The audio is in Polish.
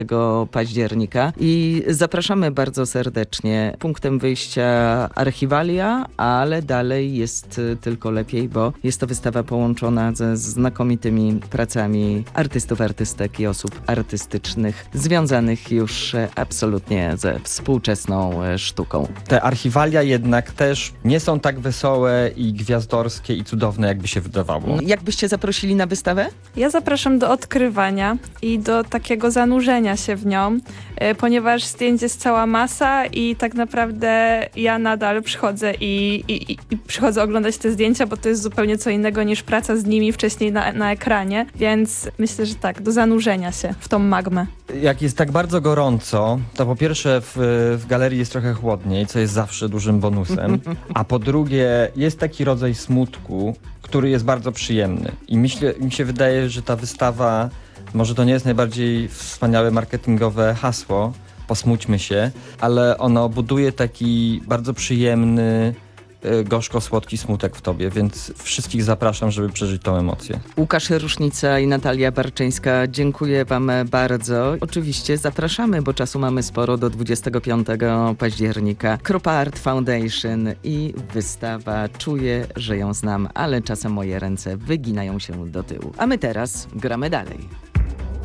października i zapraszamy bardzo serdecznie. Punktem wyjścia Archiwalia, ale dalej jest tylko lepiej, bo jest to wystawa połączona ze znakomitymi pracami artystów, artystek i osób artystycznych związanych już absolutnie ze współczesną sztuką. Te archiwalia jednak też nie są tak wesołe i gwiazdorskie i cudowne, jakby się wydawało. Jak byście zaprosili na wystawę? Ja zapraszam do odkrywania i do takiego zanurzenia się w nią, ponieważ zdjęć jest cała masa i tak naprawdę ja nadal przychodzę i przychodzę oglądać te zdjęcia, bo to jest zupełnie co innego niż praca z nimi wcześniej na ekranie, więc myślę, że tak, do zanurzenia się w tą magmę. Jak jest tak bardzo gorąco, to po pierwsze w galerii jest trochę chłodniej, co jest zawsze dużym bonusem, a po drugie jest taki rodzaj smutku, który jest bardzo przyjemny. I mi się wydaje, że ta wystawa, może to nie jest najbardziej wspaniałe marketingowe hasło, posmućmy się, ale ono buduje taki bardzo przyjemny, gorzko-słodki smutek w tobie, więc wszystkich zapraszam, żeby przeżyć tą emocję. Łukasz Rusznica i Natalia Barczyńska, dziękuję wam bardzo. Oczywiście zapraszamy, bo czasu mamy sporo, do 25 października. Krupa Art Foundation i wystawa Czuję, że ją znam, ale czasem moje ręce wyginają się do tyłu. A my teraz gramy dalej.